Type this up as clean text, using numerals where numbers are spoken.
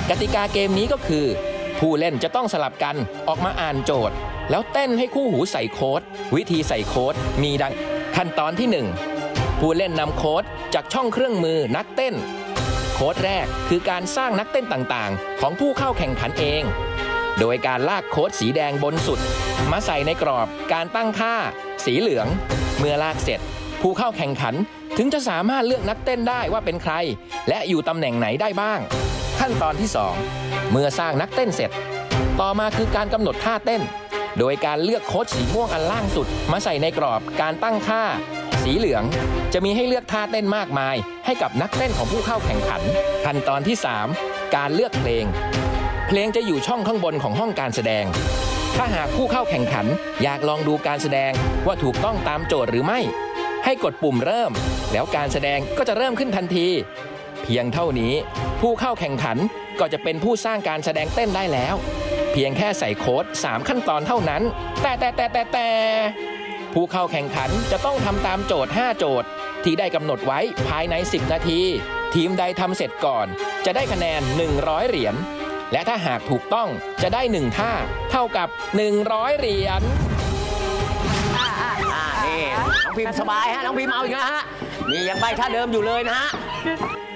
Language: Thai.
กติกาเกมนี้ก็คือผู้เล่นจะต้องสลับกันออกมาอ่านโจทย์แล้วเต้นให้คู่หูใส่โค้ดวิธีใส่โค้ดมีดังขั้นตอนที่ 1ผู้เล่นนำโค้ดจากช่องเครื่องมือนักเต้นโค้ดแรกคือการสร้างนักเต้นต่างๆของผู้เข้าแข่งขันเองโดยการลากโค้ดสีแดงบนสุดมาใส่ในกรอบการตั้งค่าสีเหลืองเมื่อลากเสร็จผู้เข้าแข่งขันถึงจะสามารถเลือกนักเต้นได้ว่าเป็นใครและอยู่ตำแหน่งไหนได้บ้างขั้นตอนที่ 2เมื่อสร้างนักเต้นเสร็จต่อมาคือการกำหนดท่าเต้นโดยการเลือกโค้ดสีม่วงอันล่างสุดมาใส่ในกรอบการตั้งค่าสีเหลืองจะมีให้เลือกท่าเต้นมากมายให้กับนักเต้นของผู้เข้าแข่งขันขั้นตอนที่ 3การเลือกเพลงจะอยู่ช่องข้างบนของห้องการแสดงถ้าหากผู้เข้าแข่งขันอยากลองดูการแสดงว่าถูกต้องตามโจทย์หรือไม่ให้กดปุ่มเริ่มแล้วการแสดงก็จะเริ่มขึ้นทันทีเพียงเท่านี้ผู้เข้าแข่งขันก็จะเป็นผู้สร้างการแสดงเต้นได้แล้วเพียงแค่ใส่โค้ด3ขั้นตอนเท่านั้นแต่ผู้เข้าแข่งขันจะต้องทำตามโจทย์5โจทย์ที่ได้กำหนดไว้ภายใน10นาทีทีมใดทำเสร็จก่อนจะได้คะแนน100เหรียญและถ้าหากถูกต้องจะได้1ท่าเท่ากับ100เหรียญนี่น้องพิมพ์สบายฮะน้องพิมพ์เอาอีกแล้วฮะนี่ยังใบท่าเดิมอยู่เลยนะฮะ